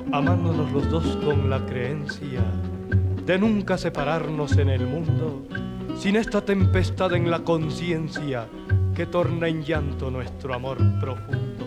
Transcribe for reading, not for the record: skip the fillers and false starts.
amándonos los dos con la creencia de nunca separarnos en el mundo, sin esta tempestad en la conciencia que torna en llanto nuestro amor profundo.